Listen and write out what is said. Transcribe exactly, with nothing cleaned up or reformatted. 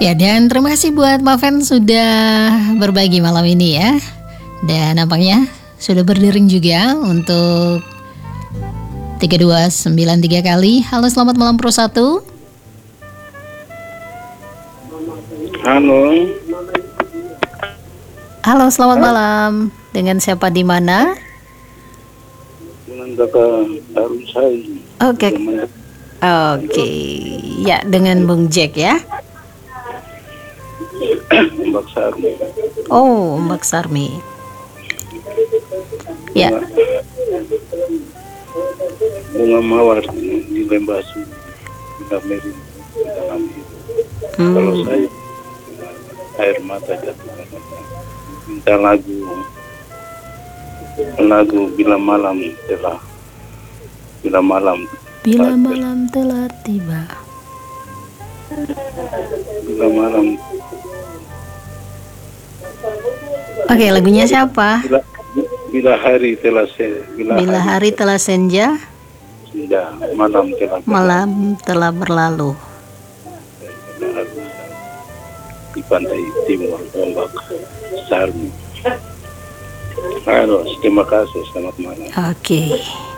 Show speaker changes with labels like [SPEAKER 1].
[SPEAKER 1] Ya, dan terima kasih buat Maven sudah berbagi malam ini ya. Dan nampaknya sudah berdering juga untuk tiga dua sembilan tiga kali. Halo, selamat malam Pro satu.
[SPEAKER 2] Halo.
[SPEAKER 1] Halo, selamat malam. Dengan siapa di mana?
[SPEAKER 2] Dengan Kakak Arusai.
[SPEAKER 1] Oke. Oke. Ya, dengan Bung Jack ya.
[SPEAKER 2] Mbak Sarmi.
[SPEAKER 1] Oh, Mbak Sarmi. Ya.
[SPEAKER 2] Bunga mawar di Lembasu, di Kamerin, di dalam itu.
[SPEAKER 1] Hmm.
[SPEAKER 2] Kalau saya air mata jatuh. Minta lagu lagu bila malam telah bila malam
[SPEAKER 1] Bila malam telah tiba.
[SPEAKER 2] bila malam.
[SPEAKER 1] Oke, lagunya siapa?
[SPEAKER 2] Bila, bila hari telah se, bila,
[SPEAKER 1] Bila hari telah senja,
[SPEAKER 2] senja, malam telah
[SPEAKER 1] malam telah berlalu.
[SPEAKER 2] Di pantai timur ombak Sarmi. Halo, terima kasih, selamat malam.
[SPEAKER 1] Oke.